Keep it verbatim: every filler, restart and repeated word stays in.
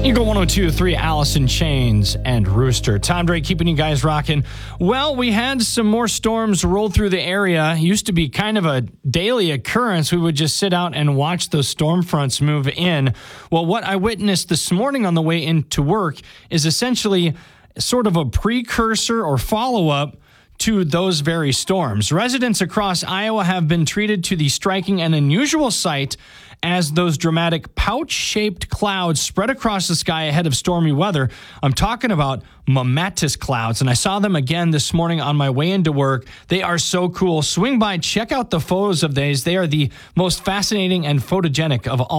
Eagle one oh two point three, Allison Chains and Rooster. Tom Drake keeping you guys rocking. Well, we had some more storms roll through the area. It used to be kind of a daily occurrence. We would just sit out and watch those storm fronts move in. Well, what I witnessed this morning on the way into work is essentially sort of a precursor or follow-up to those very storms. Residents across Iowa have been treated to the striking and unusual sight as those dramatic pouch-shaped clouds spread across the sky ahead of stormy weather. I'm talking about mammatus clouds, and I saw them again this morning on my way into work. They are so cool. Swing by, check out the photos of these. They are the most fascinating and photogenic of all.